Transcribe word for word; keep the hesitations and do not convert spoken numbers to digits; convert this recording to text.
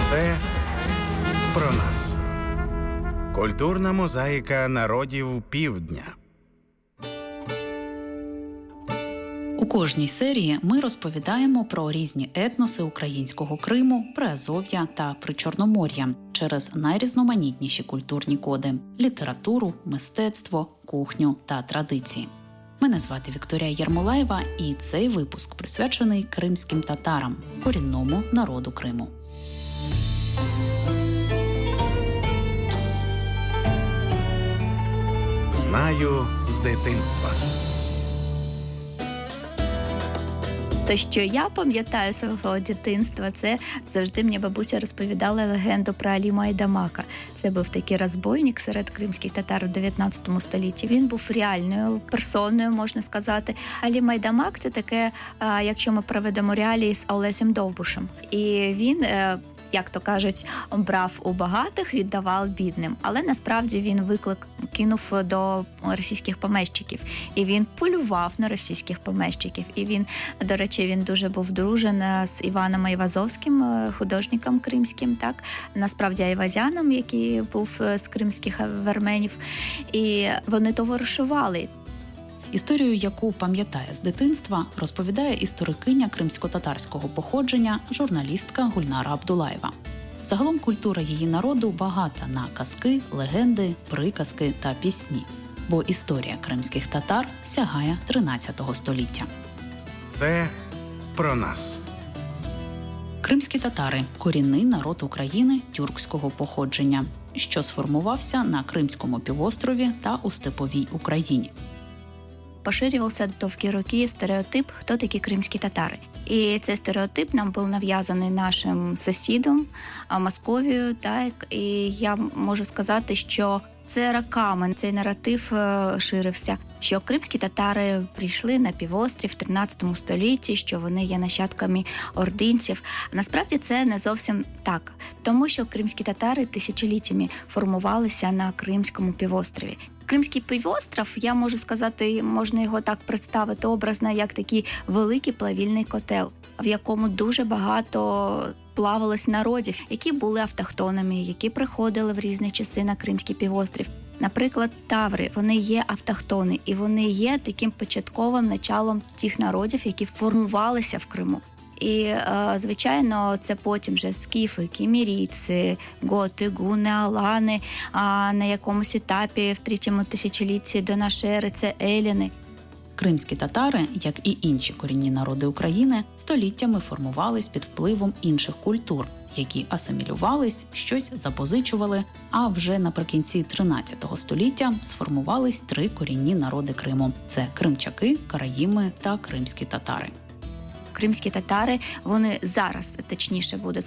Це про нас. Культурна мозаїка народів Півдня. У кожній серії ми розповідаємо про різні етноси українського Криму, Приазов'я та Причорномор'я через найрізноманітніші культурні коди – літературу, мистецтво, кухню та традиції. Мене звати Вікторія Єрмолаєва, і цей випуск присвячений кримським татарам – корінному народу Криму. Знаю з дитинства. Те, що я пам'ятаю свого дитинства, це завжди мені бабуся розповідала легенду про Алі Майдамака. Це був такий розбойник серед кримських татар у дев'ятнадцятому столітті. Він був реальною персоною, можна сказати. Алі Майдамак – це таке, якщо ми проведемо реалії з Олесем Довбушем. І він, як то кажуть, брав у багатих, віддавав бідним. Але насправді він виклик кинув до російських помещиків. І він полював на російських помещиків. І він, до речі, він дуже був дружен з Іваном Айвазовським, художником кримським, так? Насправді айвазяном, який був з кримських варменів. І вони товаришували. Історію, яку пам'ятає з дитинства, розповідає історикиня кримсько-татарського походження, журналістка Гульнара Абдулаєва. Загалом культура її народу багата на казки, легенди, приказки та пісні, бо історія кримських татар сягає тринадцятого століття. Це про нас. Кримські татари – корінний народ України тюркського походження, що сформувався на Кримському півострові та у степовій Україні. Поширювався довгі роки стереотип, хто такі кримські татари. І цей стереотип нам був нав'язаний нашим сусідом, Московією. Так? І я можу сказати, що це роками цей наратив ширився, що кримські татари прийшли на півострів в тринадцятому столітті, що вони є нащадками ординців. Насправді це не зовсім так, тому що кримські татари тисячоліттями формувалися на Кримському півострові. Кримський півострів, я можу сказати, можна його так представити образно, як такий великий плавільний котел, в якому дуже багато плавалось народів, які були автохтонами, які приходили в різні часи на Кримський півострів. Наприклад, таври, вони є автохтони, і вони є таким початковим началом тих народів, які формувалися в Криму. І, звичайно, це потім вже скіфи, кімірійці, готи, гуни, алани, а на якомусь етапі в третьому тисячолітті до нашої ери це еліни. Кримські татари, як і інші корінні народи України, століттями формувались під впливом інших культур, які асимілювались, щось запозичували, а вже наприкінці тринадцятого століття сформувались три корінні народи Криму – це кримчаки, караїми та кримські татари. Кримські татари, вони зараз, точніше буде